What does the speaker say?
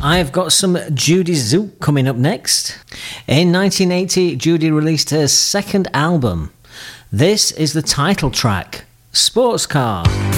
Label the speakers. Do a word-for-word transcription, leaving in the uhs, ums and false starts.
Speaker 1: I've got some Judy Zook coming up next. In nineteen eighty, Judy released her second album. This is the title track, Sports Car.